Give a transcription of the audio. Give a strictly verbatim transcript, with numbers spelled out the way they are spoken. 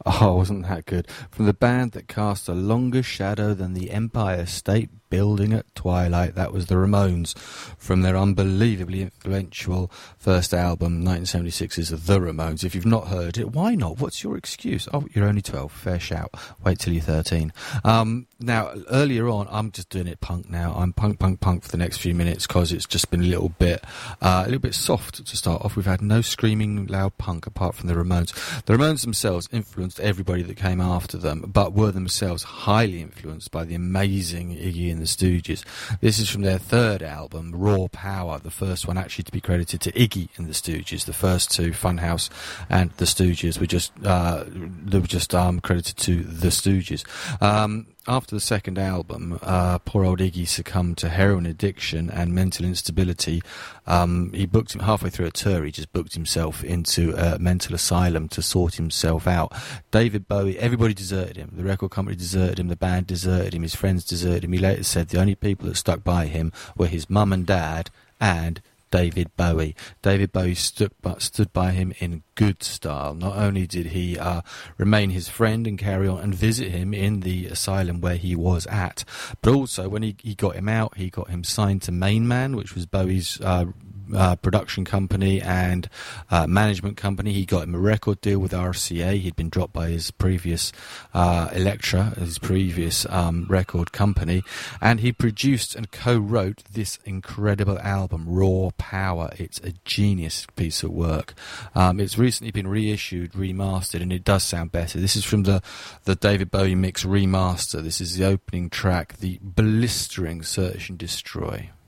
Oh, wasn't that good? From the band that cast a longer shadow than the Empire State Building at twilight, that was the Ramones, from their unbelievably influential first album, nineteen seventy-six's The Ramones. If you've not heard it, why not? What's your excuse? Oh, you're only twelve. Fair shout. Wait till you're thirteen. Um, now, earlier on, I'm just doing it punk now. I'm punk, punk, punk for the next few minutes because it's just been a little bit, uh, a little bit soft to start off. We've had no screaming loud punk apart from the Ramones. The Ramones themselves influenced everybody that came after them, but were themselves highly influenced by the amazing Iggy and the Stooges. This is from their third album, Raw Power, the first one actually to be credited to Iggy and the Stooges. The first two, Funhouse and the Stooges, were just uh, they were just um, credited to the Stooges. Um, after the second album, uh, poor old Iggy succumbed to heroin addiction and mental instability. Um, he booked him halfway through a tour. He just booked himself into a mental asylum to sort himself out. David Bowie, everybody deserted him. The record company deserted him. The band deserted him. His friends deserted him. He later said the only people that stuck by him were his mum and dad and David Bowie. David Bowie stood by, stood by him in good style. Not only did he uh, remain his friend and carry on and visit him in the asylum where he was at, but also when he, he got him out, he got him signed to Main Man, which was Bowie's uh, uh, production company and uh, management company. He got him a record deal with R C A. He'd been dropped by his previous uh, Elektra, his previous um, record company, and he produced and co-wrote this incredible album, Raw Power. It's a genius piece of work. Um, it's recently been reissued, remastered, and it does sound better. This is from the, the David Bowie Mix remaster. This is the opening track, the blistering Search and Destroy.